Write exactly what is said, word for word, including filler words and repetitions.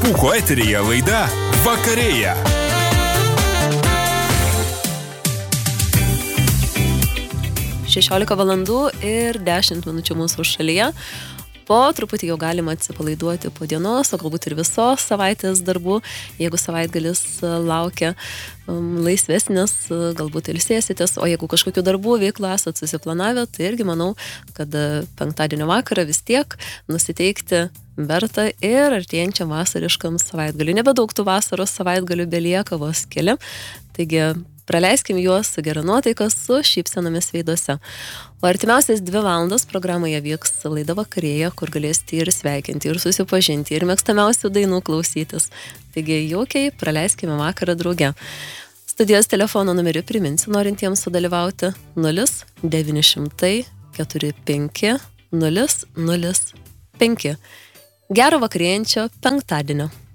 Pūko eteryje laida Vakarėja. šešiolika valandų ir dešimt minučių mūsų šalyje. Po truputį jau galima atsipalaiduoti po dienos, o galbūt ir visos savaitės darbų. Jeigu savaitgalis laukia um, laisvesnis, galbūt ilsėsitės, o jeigu kažkokių darbų veiklą esat susiplanavę, tai irgi manau, kad penktadienio vakarą vis tiek nusiteikti verta ir artėjančiam vasariškam savaitgaliui. Nebedaug tų vasaros savaitgalių belieka, vos keli. Taigi praleiskim juos su gera nuotaika, su šypsenomis veiduose. O artimiausias dvi valandas programoje vyks laida Vakarėja, kur galėsite ir sveikinti, ir susipažinti, ir mėgstamiausių dainų klausytis. Taigi jaukiai praleiskime vakarą drauge. Studijos telefono numerį priminsiu norintiems sudalyvauti nulis devyni šimtai keturi penki nulis nulis penki. Gero vakarėjančio penktadienio.